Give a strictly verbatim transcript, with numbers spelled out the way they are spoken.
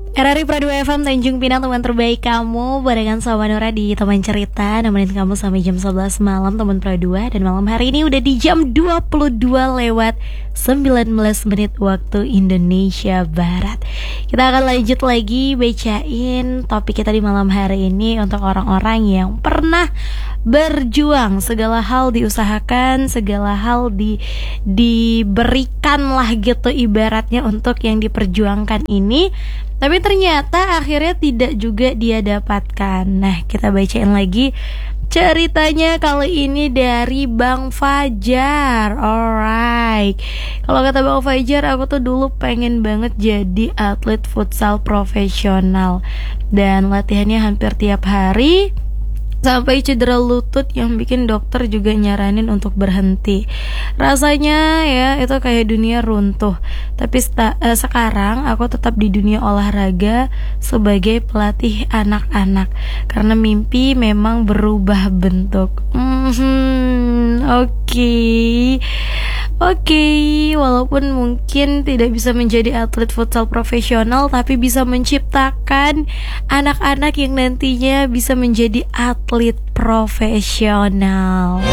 R R I Pradua F M Tanjung Pinang, teman terbaik kamu. Barengan sama Nora di Teman Cerita, nemenin kamu sampai jam sebelas malam teman Pradua. Dan malam hari ini udah di jam dua puluh dua lewat sembilan belas menit waktu Indonesia Barat. Kita akan lanjut lagi bacain topik kita di malam hari ini untuk orang-orang yang pernah berjuang, segala hal diusahakan, segala hal di diberikan lah gitu ibaratnya untuk yang diperjuangkan ini, tapi ternyata akhirnya tidak juga dia dapatkan. Nah, kita bacain lagi ceritanya kali ini dari Bang Fajar. Alright, kalau kata Bang Fajar, aku tuh dulu pengen banget jadi atlet futsal profesional dan latihannya hampir tiap hari, sampai cedera lutut yang bikin dokter juga nyaranin untuk berhenti. Rasanya ya itu kayak dunia runtuh. Tapi sta- eh, sekarang aku tetap di dunia olahraga sebagai pelatih anak-anak, karena mimpi memang berubah bentuk. Hmm, oke okay. Oke, okay, walaupun mungkin tidak bisa menjadi atlet futsal profesional, tapi bisa menciptakan anak-anak yang nantinya bisa menjadi atlet profesional.